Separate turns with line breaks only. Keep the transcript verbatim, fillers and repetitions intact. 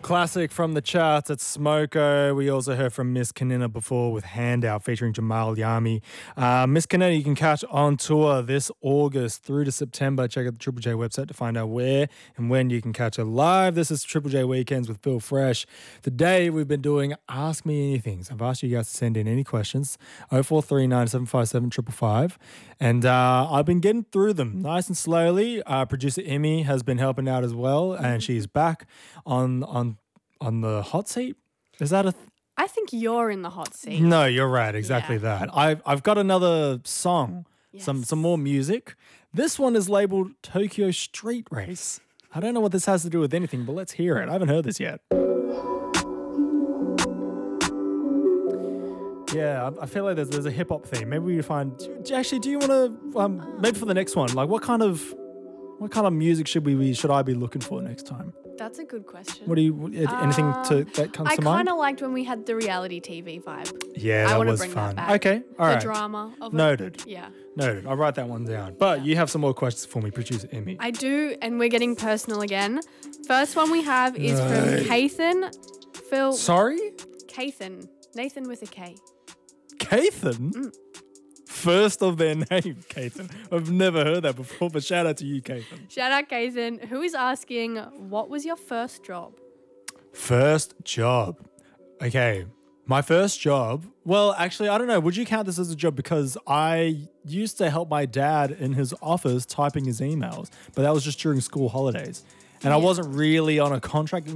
Classic from the charts at Smoko. We also heard from Miss Kanina before with Handout featuring Jamal Yami. Uh, Miss Kanina you can catch on tour this August through to September. Check out the Triple J website to find out where and when you can catch her live. This is Triple J Weekends with Phil Fresh. Today we've been doing Ask Me Anything. So I've asked you guys to send in any questions. oh four three nine, seven five seven, five five five. And uh, I've been getting through them nice and slowly. Uh, producer Emmy has been helping out as well, and she's back on on on the hot seat. Is that a th-
I think you're in the hot seat.
No, you're right. Exactly
Yeah.
that. I've I've got another song,
Yes.
some some more music. This one is labeled Tokyo Street Race. I don't know what this has to do with anything, but let's hear it. I haven't heard this yet. Yeah, I I feel like there's there's a hip hop theme. Maybe we find. do- Actually, do you want to um, maybe for the next one? Like, what kind of what kind of music should we be, should I be looking for next time?
That's a good question.
What do you anything to that comes
I
to mind?
kind of liked when we had the reality T V vibe.
Yeah,
I
that
wanna
was
bring
fun.
that back.
Okay, all
the
right.
drama of it.
Noted.
Yeah.
Noted. I'll write that one down. But you have some more questions for me, producer Emmy.
I do, and we're getting personal again. First one we have is
Right.
from Kathan. Phil.
Sorry?
Kathan. Nathan with a K.
Kathan?
Mm.
First of their name, Kathan. I've never heard that before, but shout out to you, Kathan.
Shout out Kathan, who is asking, what was your first job?
First job. Okay. My first job. Well, actually, I don't know. Would you count this as a job? Because I used to help my dad in his office typing his emails, but that was just during school holidays. And I
Yeah.
wasn't really on a contract